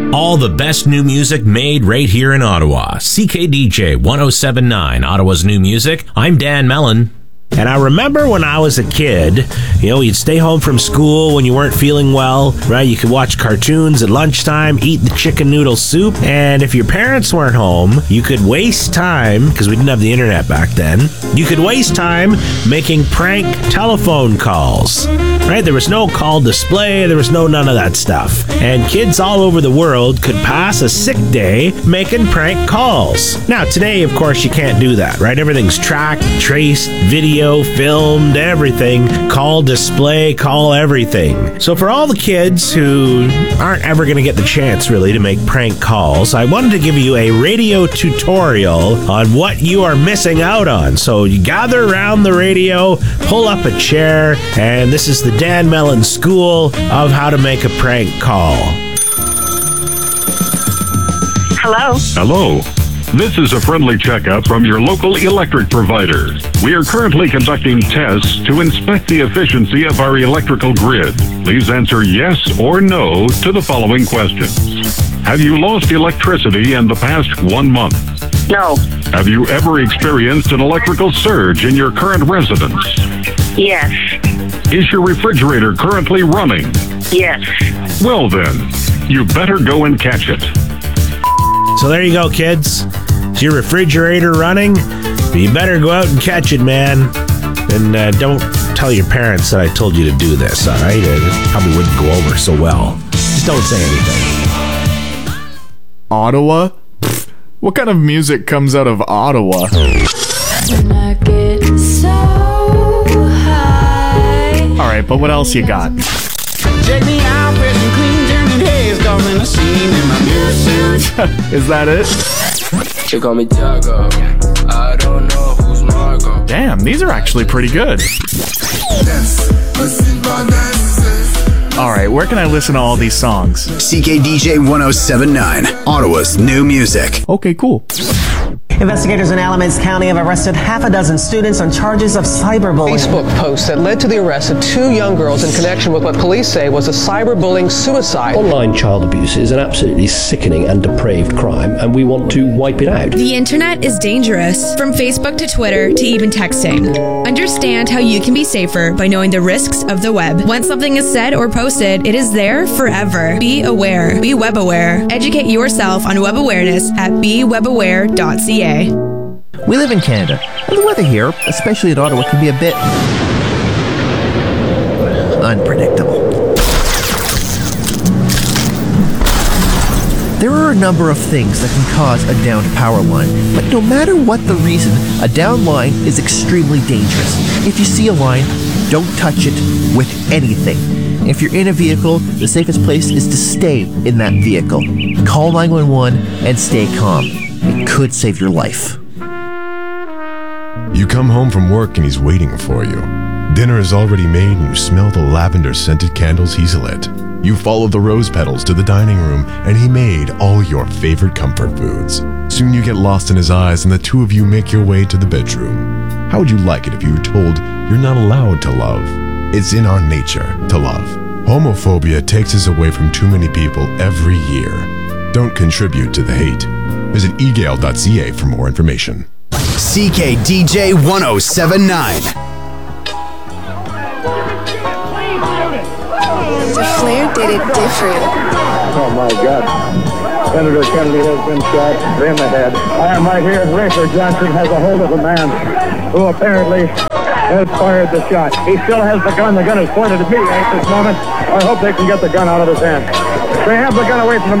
All the best new music made right here in Ottawa. CKDJ 1079, Ottawa's new music. I'm Dan Mellon. And I remember when I was a kid, you'd stay home from school when you weren't feeling well, right? You could watch cartoons at lunchtime, eat the chicken noodle soup, and if your parents weren't home, you could waste time, because we didn't have the internet back then, you could waste time making prank telephone calls, right? There was no call display, there was none of that stuff. And kids all over the world could pass a sick day making prank calls. Now, today, of course, you can't do that, right? Everything's tracked, traced, video, filmed, everything. Call display, call everything. So for all the kids who aren't ever going to get the chance really to make prank calls, I wanted to give you a radio tutorial on what you are missing out on. So you gather around the radio, pull up a chair, and this is the Dan Mellon School of how to make a prank call. Hello. Hello. This is a friendly checkup from your local electric provider. We are currently conducting tests to inspect the efficiency of our electrical grid. Please answer yes or no to the following questions. Have you lost electricity in the past 1 month? No. Have you ever experienced an electrical surge in your current residence? Yes. Is your refrigerator currently running? Yes. Well then, you better go and catch it. So there you go, kids. Is your refrigerator running? You better go out and catch it, man. And don't tell your parents that I told you to do this, all right? It probably wouldn't go over so well. Just don't say anything. Ottawa? Pfft, what kind of music comes out of Ottawa? When I get so high. Alright, but what else you got? Check me out, fresh and clean, German haze, causing a scene in my new suit. Is that it? She call me Tiago. I don't know who's Margo. Damn, these are actually pretty good. Alright, where can I listen to all these songs? CKDJ 1079, Ottawa's new music. Okay, cool. Investigators in Alamance County have arrested half a dozen students on charges of cyberbullying. Facebook post that led to the arrest of 2 young girls in connection with what police say was a cyberbullying suicide. Online child abuse is an absolutely sickening and depraved crime, and we want to wipe it out. The internet is dangerous, from Facebook to Twitter to even texting. Understand how you can be safer by knowing the risks of the web. Once something is said or posted, it is there forever. Be aware. Be web aware. Educate yourself on web awareness at bewebaware.ca. We live in Canada, and the weather here, especially in Ottawa, can be a bit unpredictable. There are a number of things that can cause a downed power line, but no matter what the reason, a downed line is extremely dangerous. If you see a line, don't touch it with anything. If you're in a vehicle, the safest place is to stay in that vehicle. Call 911 and stay calm. It could save your life. You come home from work and he's waiting for you. Dinner is already made and you smell the lavender-scented candles he's lit. You follow the rose petals to the dining room and he made all your favorite comfort foods. Soon you get lost in his eyes and the two of you make your way to the bedroom. How would you like it if you were told you're not allowed to love? It's in our nature to love. Homophobia takes us away from too many people every year. Don't contribute to the hate. Visit egale.ca for more information. CKDJ 1079. The Flair did it different. Oh my God. Senator Kennedy has been shot in the head. I am right here. Rayford Johnson has a hold of a man who apparently has fired the shot. He still has the gun. The gun is pointed at me at this moment. I hope they can get the gun out of his hand. They have the gun away from him.